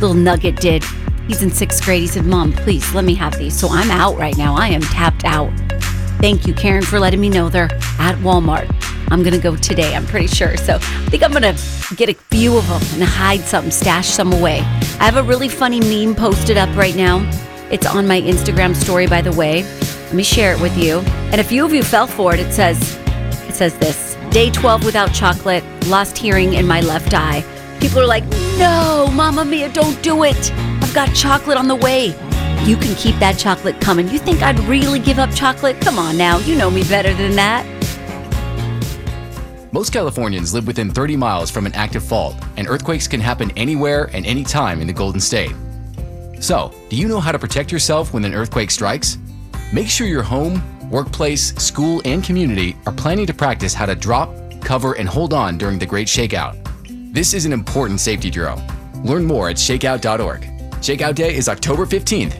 Little Nugget did. He's in 6th grade. He said, Mom, please let me have these. So I'm out right now. I am tapped out. Thank you, Karen, for letting me know they're at Walmart. I'm going to go today, I'm pretty sure. So I think I'm going to get a few of them and hide some, stash some away. I have a really funny meme posted up right now. It's on my Instagram story, by the way. Let me share it with you. And a few of you fell for it. It says this: day 12 without chocolate, lost hearing in my left eye. People are like, no, Mamma Mia, don't do it. I've got chocolate on the way. You can keep that chocolate coming. You think I'd really give up chocolate? Come on now, you know me better than that. Most Californians live within 30 miles from an active fault, and earthquakes can happen anywhere and anytime in the Golden State. So, do you know how to protect yourself when an earthquake strikes? Make sure your home, workplace, school, and community are planning to practice how to drop, cover, and hold on during the Great Shakeout. This is an important safety drill. Learn more at shakeout.org. Shakeout Day is October 15th.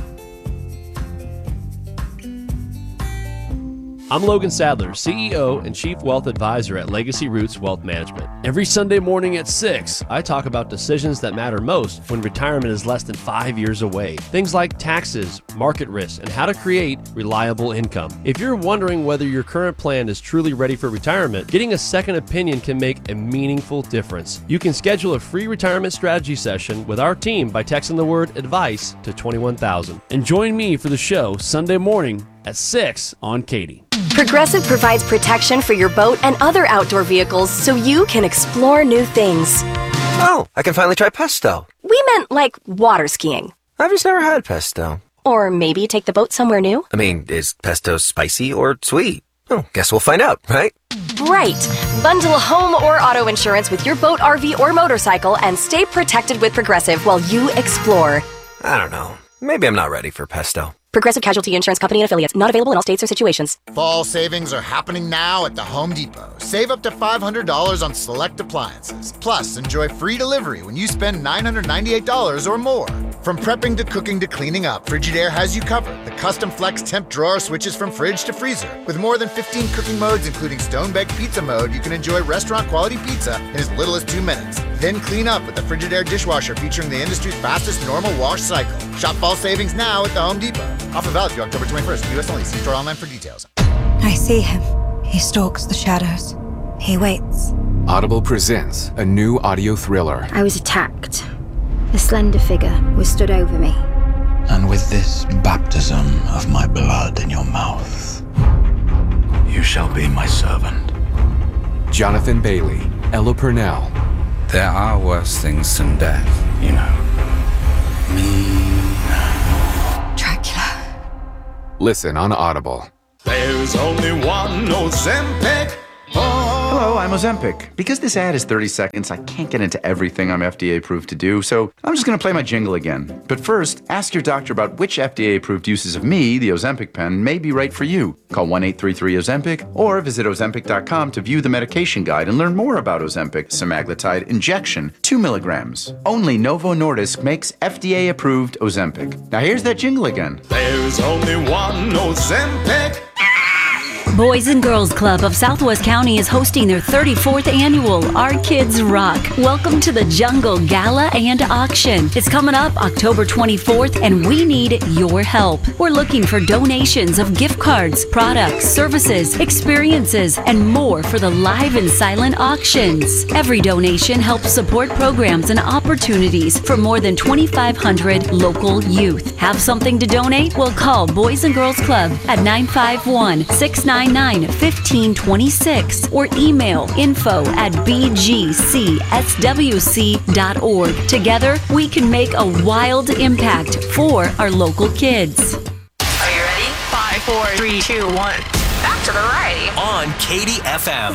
I'm Logan Sadler, CEO and Chief Wealth Advisor at Legacy Roots Wealth Management. Every Sunday morning at 6, I talk about decisions that matter most when retirement is less than 5 years away. Things like taxes, market risks, and how to create reliable income. If you're wondering whether your current plan is truly ready for retirement, getting a second opinion can make a meaningful difference. You can schedule a free retirement strategy session with our team by texting the word ADVICE to 21,000. And join me for the show Sunday morning at 6 on Katie. Progressive provides protection for your boat and other outdoor vehicles so you can explore new things. Oh, I can finally try pesto. We meant like water skiing. I've just never had pesto. Or maybe take the boat somewhere new. I mean, is pesto spicy or sweet? Oh, guess we'll find out, right? Right. Bundle home or auto insurance with your boat, RV, or motorcycle and stay protected with Progressive while you explore. I don't know. Maybe I'm not ready for pesto. Progressive Casualty Insurance Company and Affiliates. Not available in all states or situations. Fall savings are happening now at the Home Depot. Save up to $500 on select appliances. Plus, enjoy free delivery when you spend $998 or more. From prepping to cooking to cleaning up, Frigidaire has you covered. The custom flex temp drawer switches from fridge to freezer. With more than 15 cooking modes, including stone-baked pizza mode, you can enjoy restaurant-quality pizza in as little as 2 minutes. Then clean up with the Frigidaire dishwasher featuring the industry's fastest normal wash cycle. Shop fall savings now at the Home Depot. Offer valid through October 21st. U.S. only. See store online for details. I see him. He stalks the shadows. He waits. Audible presents a new audio thriller. I was attacked. A slender figure was stood over me. And with this baptism of my blood in your mouth, you shall be my servant. Jonathan Bailey, Ella Purnell. There are worse things than death, you know. Dracula. Listen on Audible. There's only one Ozempic. Hello, I'm Ozempic. Because this ad is 30 seconds, I can't get into everything I'm FDA approved to do, so I'm just going to play my jingle again. But first, ask your doctor about which FDA approved uses of me, the Ozempic pen, may be right for you. Call 1-833-OZEMPIC or visit Ozempic.com to view the medication guide and learn more about Ozempic semaglutide injection, 2 milligrams. Only Novo Nordisk makes FDA approved Ozempic. Now here's that jingle again. There's only one Ozempic. Boys and Girls Club of Southwest County is hosting their 34th annual Our Kids Rock. Welcome to the Jungle Gala and Auction. It's coming up October 24th, and we need your help. We're looking for donations of gift cards, products, services, experiences, and more for the live and silent auctions. Every donation helps support programs and opportunities for more than 2,500 local youth. Have something to donate? Well, call Boys and Girls Club at 951-699-1526 or email info@bgcswc.org. Together, we can make a wild impact for our local kids. Are you ready? 5, 4, 3, 2, 1. Back to the variety. On Katie FM.